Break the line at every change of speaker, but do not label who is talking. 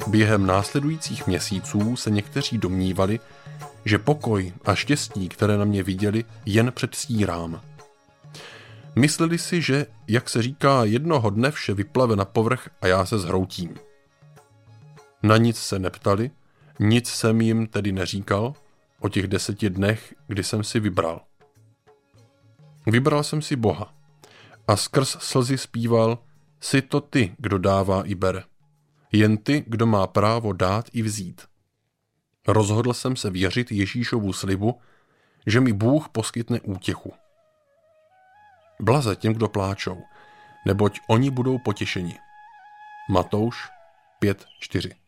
Během následujících měsíců se někteří domnívali, že pokoj a štěstí, které na mě viděli, jen předstírám. Mysleli si, že, jak se říká, jednoho dne vše vyplave na povrch a já se zhroutím. Na nic se neptali, nic jsem jim tedy neříkal o těch 10 dnech, kdy jsem si vybral. Vybral jsem si Boha a skrz slzy zpíval: Jsi to ty, kdo dává i bere. Jen ty, kdo má právo dát i vzít. Rozhodl jsem se věřit Ježíšovu slibu, že mi Bůh poskytne útěchu. Blaze těm, kdo pláčou, neboť oni budou potěšeni. Matouš 5:4.